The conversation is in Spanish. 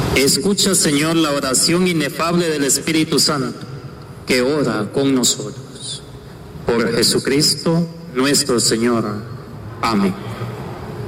Escucha, Señor, la oración inefable del Espíritu Santo, que ora con nosotros. Por Jesucristo nuestro Señor. Amén.